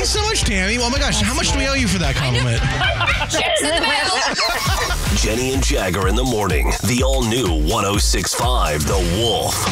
so much, Tammy. Oh my gosh, how much do we owe you for that compliment? Chips in the mail. Jenny and Jagger in the morning. The all-new 106.5 The Wolf.